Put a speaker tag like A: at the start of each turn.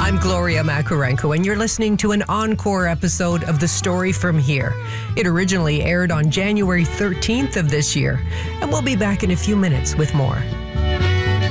A: I'm Gloria Makarenko, and you're listening to an encore episode of The Story From Here. It originally aired on January 13th of this year, and we'll be back in a few minutes with more.